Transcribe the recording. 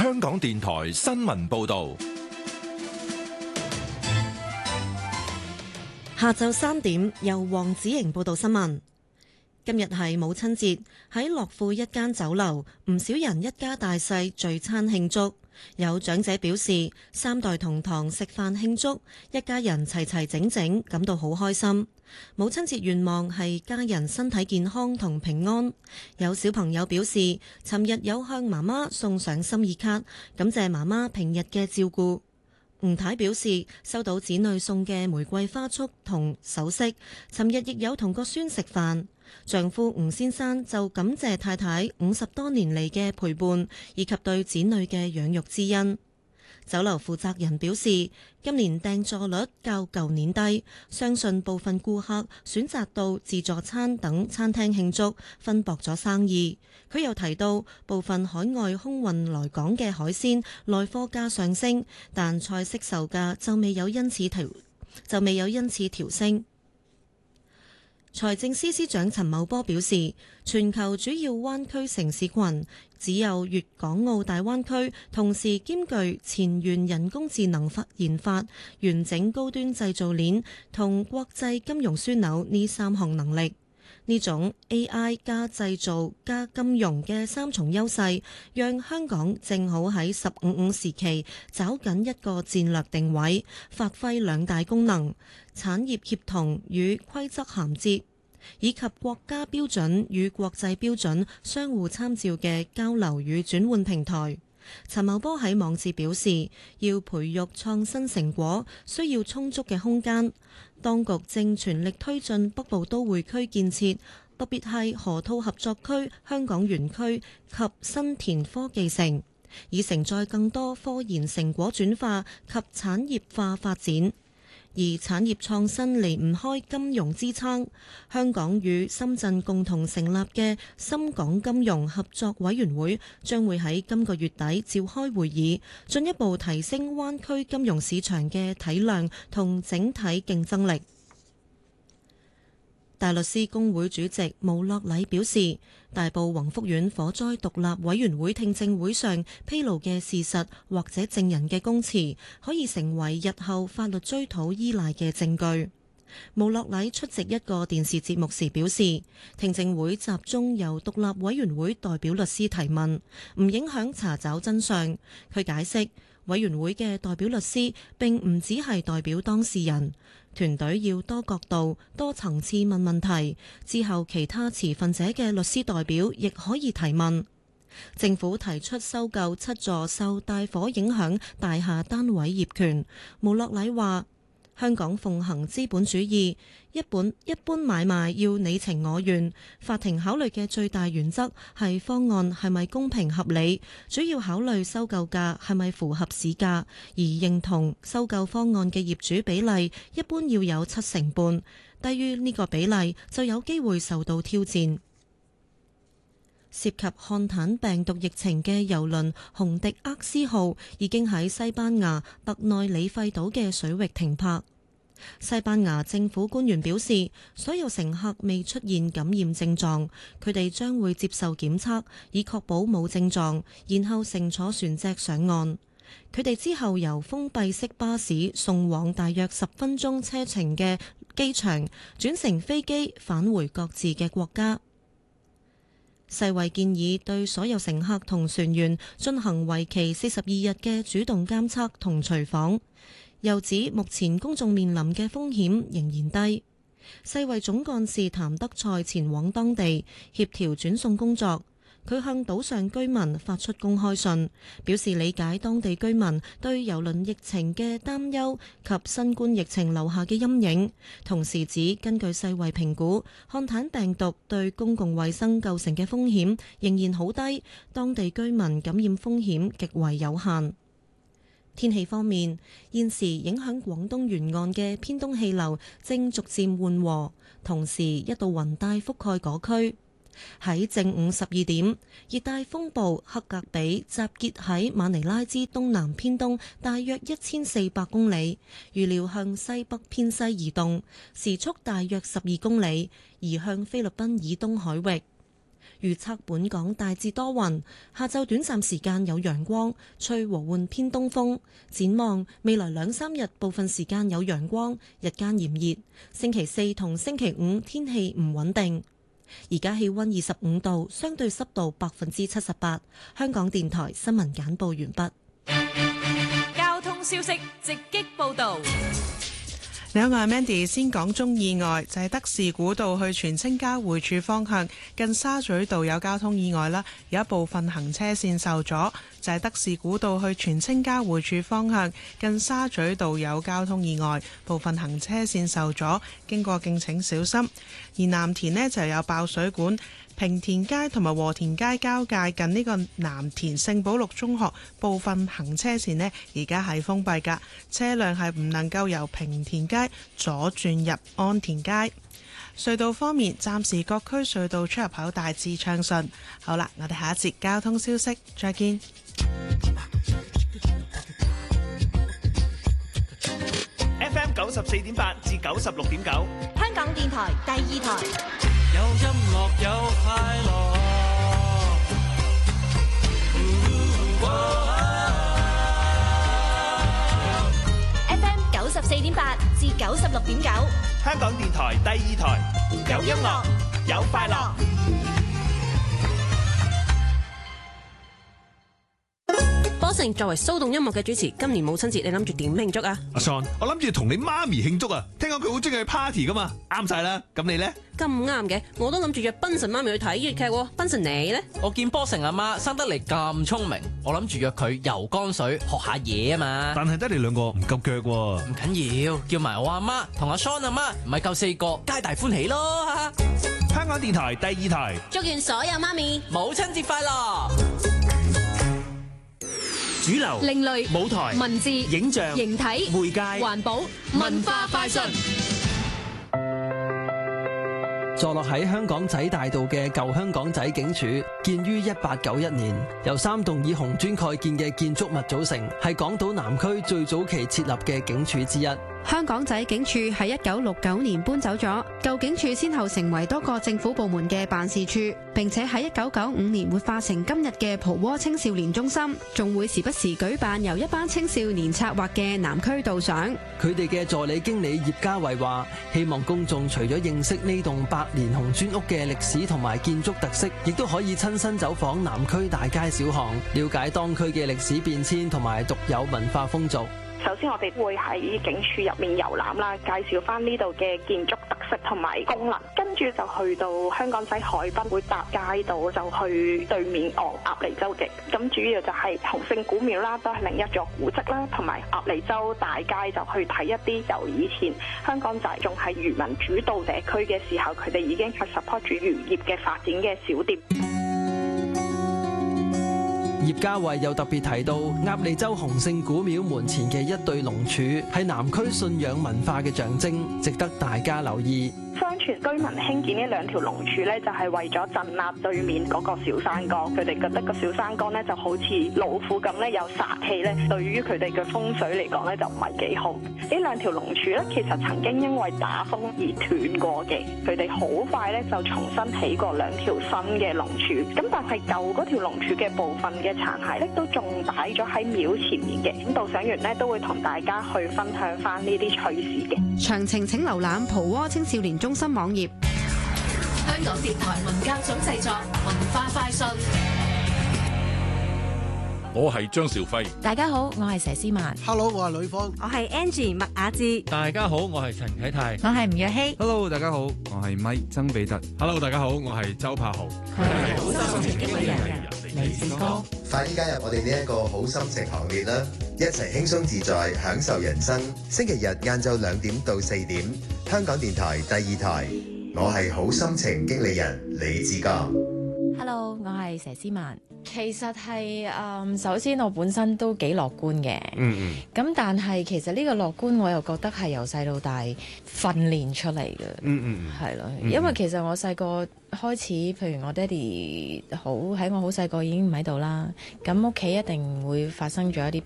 香港電台新聞報道。 下晝3點，由黃子瑩報道新聞。今日係母親節，喺樂富一間酒樓，唔少人一家大細聚餐慶祝。有長者表示，3代同堂食飯慶祝，一家人齊齊整整，感到好開心。母親節願望係家人身體健康同平安。有小朋友表示，尋日有向媽媽送上心意卡，感謝媽媽平日嘅照顧。吳太表示收到子女送嘅玫瑰花束同首飾，尋日亦有同個孫食飯。丈夫吳先生就感謝太太50多年嚟嘅陪伴，以及對子女嘅養育之恩。酒樓負責人表示，今年訂座率較舊年低，相信部分顧客選擇到自助餐等餐廳慶祝，分薄咗生意。佢又提到，部分海外空運來港嘅海鮮來貨價上升，但菜式售價就未有因此調升。財政司司長陳茂波表示，全球主要灣區城市群只有粵港澳大灣區同時兼具前沿人工智能研發、完整高端製造鏈同國際金融樞紐呢3項能力。呢種 AI 加製造加金融嘅3重優勢，讓香港正好喺15+5時期找緊一個戰略定位，發揮2大功能：產業協同與規則銜接，以及國家標準與國際標準相互參照嘅交流與轉換平台。陳茂波喺網誌表示，要培育創新成果，需要充足嘅空間。當局正全力推進北部都會區建設，特別係河套合作區、香港園區及新田科技城，以承載更多科研成果轉化及產業化發展。而產業創新離唔開金融支撐，香港與深圳共同成立嘅深港金融合作委員會將會喺今個月底召開會議，進一步提升灣區金融市場嘅體量同整體競爭力。大律師公會主席毛樂禮表示，大埔宏福苑火災獨立委員會聽證會上披露嘅事實或者證人嘅供詞，可以成為日後法律追討依賴嘅證據。毛樂禮出席一個電視節目時表示，聽證會集中由獨立委員會代表律師提問，唔影響查找真相。佢解釋，委員會嘅代表律師並唔只係代表當事人，團隊要多角度、多層次問問題，之後其他持份者嘅律師代表亦可以提問。政府提出收購7座受大火影響大廈單位業權，毛樂禮話，香港奉行資本主義，一般買賣要你情我願，法庭考慮嘅最大原則係方案係咪公平合理，主要考慮收購價係咪符合市價，而認同收購方案嘅業主比例一般要有7成半，低於呢個比例就有機會受到挑戰。涉及漢坦病毒疫情嘅郵輪洪迪厄斯號已經喺西班牙特內里費島嘅水域停泊。西班牙政府官員表示，所有乘客未出現感染症狀，佢哋將會接受檢測，以確保冇症狀，然後乘坐船隻上岸。佢哋之後由封閉式巴士送往大約10分鐘車程嘅機場，轉乘飛機返回各自嘅國家。世衛建議對所有乘客同船員進行為期42日嘅主動監測同隨訪，又指目前公眾面臨嘅風險仍然低。世衛總幹事譚德塞前往當地協調轉送工作。佢向島上居民發出公開信，表示理解當地居民對郵輪疫情嘅擔憂及新冠疫情留下嘅陰影，同時指根據世衛評估，漢坦病毒對公共衛生構成嘅風險仍然好低，當地居民感染風險極為有限。天氣方面，現時影響廣東沿岸嘅偏東氣流正逐漸緩和，同時一道雲帶覆蓋嗰區。喺正午12點，熱帶風暴克格比集結喺馬尼拉之東南偏東大約1400公里，預料向西北偏西移動，時速大約12公里，移向菲律賓以東海域。 預測本港大致多雲，下晝短暫時間有陽光，吹和緩偏東風。展望未來2-3日，部分時間有陽光，日間炎熱。星期4同星期5天氣唔穩定。而家氣溫25度，相對濕度78%。香港電台新聞簡報完畢。 交通消息直擊報道。 你好，我係 Mandy。先講中意外，就係德士古道去荃青交匯處方向，近沙咀道有交通意外啦，有一部分行車線受阻。就係德士古道去荃青交匯處方向，近沙咀道有交通意外，部分行車線受阻，經過敬請小心。而藍田呢就有爆水管，平田街同埋和田街交界近呢個藍田聖保祿中學部分行車線呢而家係封閉㗎，車輛係唔能夠由平田街左轉入安田街。隧道方面，暫時各區隧道出入口大致暢順。好啦，我哋下一節交通消息再見。 FM 94.8至96.9， 香港電台第2台。 有音樂有快樂 ，FM 94.8至96.9， 香港電台第2台，有音樂有快樂。 波成作為騷動音樂嘅主持，今年母親節你諗住點慶祝啊？ 阿 Son， 我諗住同你媽咪慶祝啊！聽講佢好中意去 party 噶嘛，啱晒啦。咁你呢？ 咁啱嘅，我都諗住約賓神媽咪去睇粵劇喎。賓神你呢？ 我見波成阿媽生得嚟咁聰明，我諗住約佢游江水學下嘢啊嘛。 但係得你兩個唔夠腳喎。 唔緊要，叫埋我阿媽同阿 Son 阿媽，唔係夠4個，皆大歡喜咯。 香港電台第2台， 祝願所有媽咪母親節快樂！ 主流、 另類舞台、 文字、 影像、 形體、 媒介、 環保、文化快訊。 坐落喺香港仔大道嘅舊香港仔警署，建於1891年，由3棟以紅磚蓋建嘅建築物組成，係港島南區最早期設立嘅警署之一。 香港仔警署喺1969年搬走咗，舊警署先後成為多個政府部門嘅辦事處，並且喺1995年活化成今日嘅蒲窩青少年中心，仲會時不時舉辦由一班青少年策劃嘅南區導賞。 佢哋嘅助理經理葉家慧話，希望公眾除咗認識呢棟百年紅磚屋嘅歷史同埋建築特色，亦都可以親身走訪南區大街小巷，了解當區嘅歷史變遷同埋獨有文化風俗。 首先我哋會喺警署入面遊覽啦，介紹翻呢度嘅建築特色同埋功能，跟住就去到香港仔海濱，會搭街道就去對面鴨脷洲嘅。咁主要就係洪聖古廟啦，都係另一座古蹟啦，同埋鴨脷洲大街就去睇一啲由以前香港仔仲係漁民主導社區嘅時候，佢哋已經係 support 住漁業嘅發展嘅小店。 葉家慧又特別提到，鴨脷洲洪聖古廟門前嘅一對龍柱係南區信仰文化嘅象徵，值得大家留意。 相傳居民興建呢2條龍柱咧，就係為咗鎮壓對面嗰個小山崗。佢哋覺得個小山崗咧就好似老虎咁咧，有殺氣咧，對於佢哋嘅風水嚟講咧就唔係幾好。呢2條龍柱咧，其實曾經因為打風而斷過嘅，佢哋好快咧就重新起過2條新嘅龍柱。咁但係舊嗰條龍柱嘅部分嘅殘骸咧，都仲擺咗喺廟前面嘅。咁導賞員咧都會同大家去分享翻呢啲趣事嘅。 詳情請瀏覽蒲窩青少年中心網頁。 香港電台文教組製作，文化快訊。 我係張兆輝。 大家好，我係佘詩曼。 Hello， 我係呂方。 我係 Angie 麥雅致。 大家好，我係陳啟泰。 我係吳若希。 Hello， 大家好，我係咪曾比特。 Hello， 大家好，我係周柏豪。 佢係好心情激勵人，黎志剛。快啲加入我哋呢一個好心情行列啦！一齊輕鬆自在享受人生。星期日晏晝2點到4點，香港電台第2台。我係好心情激勵人李志剛。 Hello， 我係佘詩曼。其實係首先我本身都幾樂觀嘅，咁但係其實呢個樂觀我又覺得係由細到大訓練出嚟嘅，係咯，因為其實我細個開始，譬如我爹哋喺我好細個已經唔喺度啦，咁屋企一定會發生咗一啲